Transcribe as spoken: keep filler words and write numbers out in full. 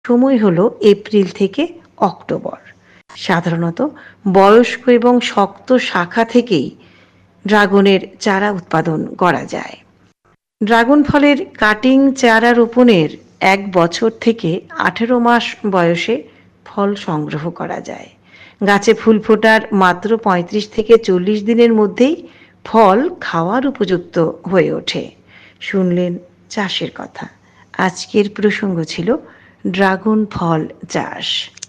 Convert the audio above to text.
সময় হলো এপ্রিল থেকে অক্টোবর। সাধারণত বয়স্ক এবং শক্ত শাখা থেকেই ড্রাগনের চারা উৎপাদন করা যায়। ড্রাগন ফলের কাটিং চারা রোপণের এক বছর থেকে আঠেরো মাস বয়সে ফল সংগ্রহ করা যায়। গাছে ফুল ফোটার মাত্র পঁয়ত্রিশ থেকে চল্লিশ দিনের মধ্যেই ফল খাওয়ার উপযুক্ত হয়ে ওঠে। শুনলেন চাষের কথা। আজকের প্রসঙ্গ ছিল ড্রাগন ফল চাষ।